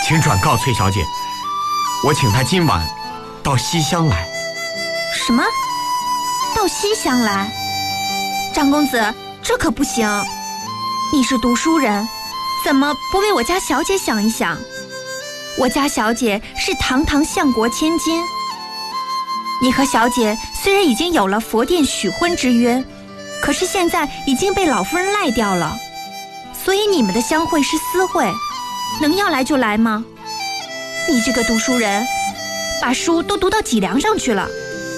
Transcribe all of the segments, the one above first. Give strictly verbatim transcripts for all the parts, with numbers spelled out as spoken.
请转告崔小姐，我请她今晚到西厢来。 什么？到西厢来？张公子，这可不行。你是读书人，怎么不为我家小姐想一想？我家小姐是堂堂相国千金，你和小姐虽然已经有了佛殿许婚之约，可是现在已经被老夫人赖掉了，所以你们的相会是私会，能要来就来吗？你这个读书人，把书都读到脊梁上去了。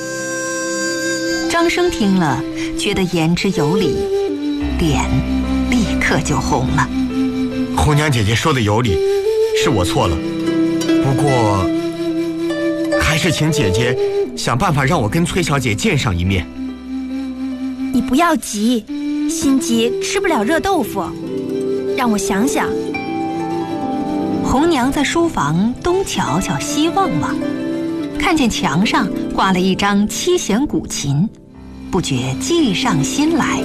张生听了，觉得言之有理，脸立刻就红了。 红娘姐姐说的有理，是我错了，不过还是请姐姐想办法让我跟崔小姐见上一面。 你不要急，心急吃不了热豆腐，让我想想。 红娘在书房东瞧瞧西望望，看见墙上挂了一张七弦古琴，不觉计上心来。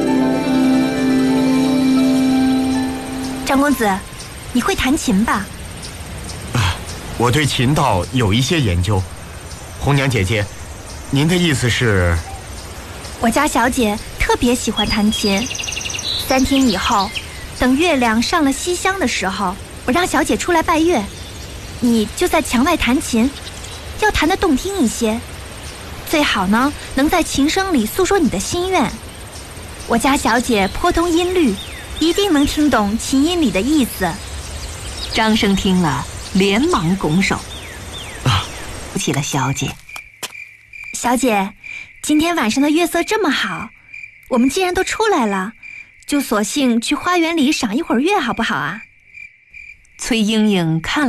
张公子，你会弹琴吧？ 啊，我对琴道有一些研究。红娘姐姐，您的意思是？ 我家小姐特别喜欢弹琴，三天以后，等月亮上了西厢的时候，我让小姐出来拜月，你就在墙外弹琴，要弹得动听一些，最好呢能在琴声里诉说你的心愿。我家小姐颇通音律，一定能听懂琴音里的意思。 张生听了，连忙拱手啊，扶起了小姐。 小姐，今天晚上的月色这么好，我们既然都出来了，就索性去花园里赏一会儿月，好不好啊？ 崔莺莺看